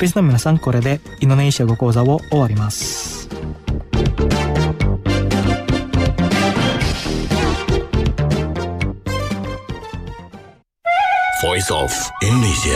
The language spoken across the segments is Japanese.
リスナーの皆さん、これでインドネシア語講座を終わります。 Voice of Indonesia。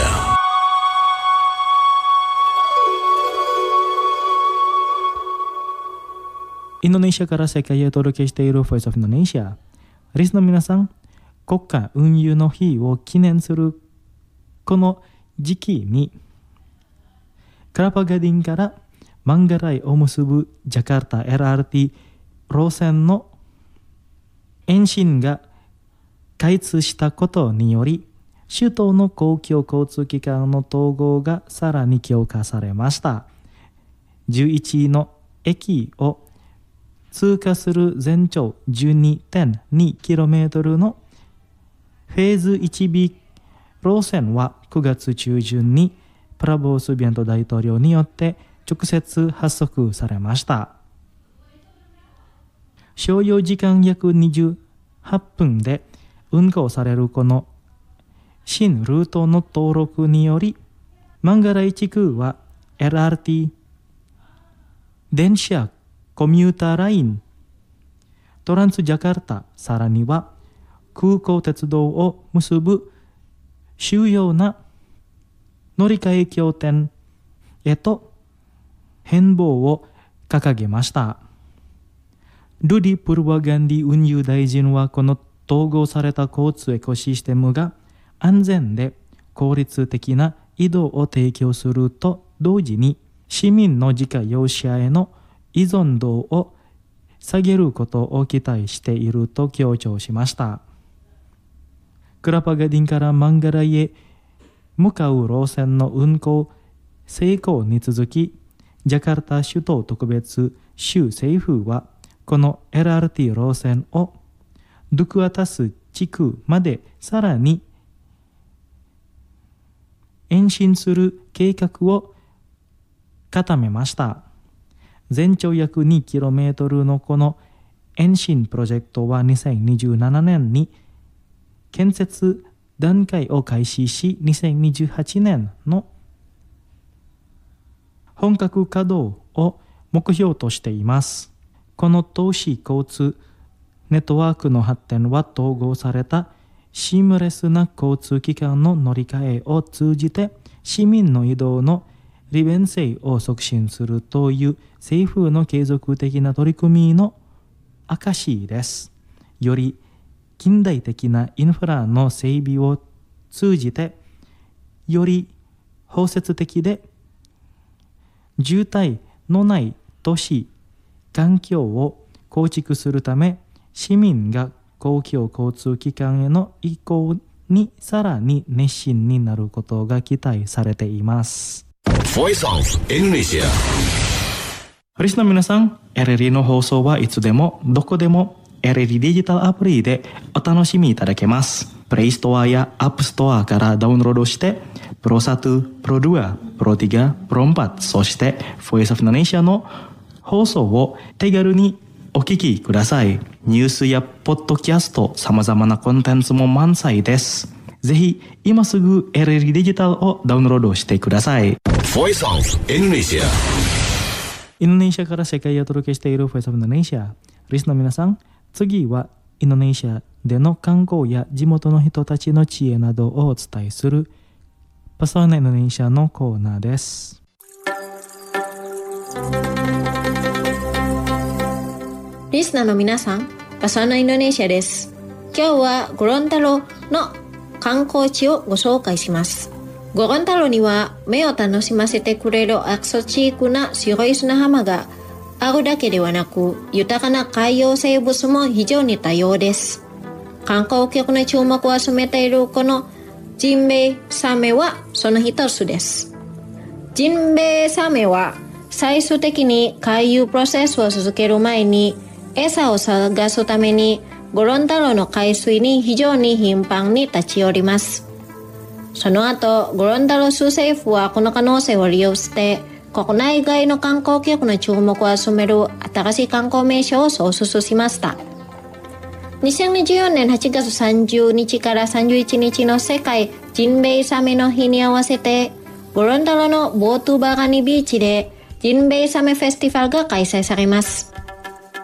インドネシアから世界へお届けしている Voice of Indonesia。リスナーの皆さん、国家運輸の日を記念するこの時期に、クラパガディンからマンガライを結ぶジャカルタ LRT 路線の延伸が開通したことにより、首都の公共交通機関の統合がさらに強化されました。11の駅を通過する全長 12.2km のフェーズ 1B 路線は9月中旬にプラボー・スビアント大統領によって直接発足されました。所要時間約28分で運行されるこの新ルートの登録により、マンガライ地区は LRT 電車コミューターライン、トランスジャカルタ、さらには空港鉄道を結ぶ主要な乗り換え拠点へと変貌を掲げました。ルディ・プルワガンディ運輸大臣は、この統合された交通エコシステムが安全で効率的な移動を提供すると同時に、市民の自家用車への依存度を下げることを期待していると強調しました。クラパガディンからマンガライへ向かう路線の運行成功に続き、ジャカルタ首都特別州政府はこの LRT 路線をドゥクアタス地区までさらに延伸する計画を固めました。全長約 2km のこの延伸プロジェクトは2027年に建設段階を開始し、2028年の本格稼働を目標としています。この都市交通ネットワークの発展は、統合されたシームレスな交通機関の乗り換えを通じて市民の移動の利便性を促進するという政府の継続的な取り組みの証です。より近代的なインフラの整備を通じて、より包摂的で渋滞のない都市環境を構築するため、市民が公共交通機関への移行にさらに熱心になることが期待されています。 Voice of Indonesia。 リスナーの皆さん、LRT の放送はいつでもどこでも LRT デジタルアプリでお楽しみいただけます。プレイストアやアップストアからダウンロードして、プロ1、プロ2、プロ3、プロ4、そして Voice of Indonesia の放送を手軽にお聞きください。ニュースやポッドキャスト、様々なコンテンツも満載です。ぜひ今すぐ LRT デジタルをダウンロードしてください。 Voice of Indonesia。 インドネシアから世界へお届けしている Voice of Indonesia。リスナーの皆さん、次はインドネシアでの観光や地元の人たちの知恵などをお伝えするパソナインドネシアのコーナーです。 リスナーの皆さん、パソナインドネシアです。今日はゴロンタロの観光地をご紹介します。ゴロンタロには目を楽しませてくれるアクソチークな白い砂浜があるだけではなく、豊かな海洋生物も非常に多様です。観光客の注目を集めているこのジンベエサメはその一つです。ジンベエサメは最終的に回遊プロセスを続ける前に餌を探すためにゴロンタロの海水に非常に頻繁に立ち寄ります。その後、ゴロンタロ州政府はこの可能性を利用して国内外の観光客の注目を集める新しい観光名所を創出しました。2024年8月30日から31日の世界ジンベエサメの日に合わせてゴロンタロのボートバガニビーチでジンベイサメフェスティバルが開催されます。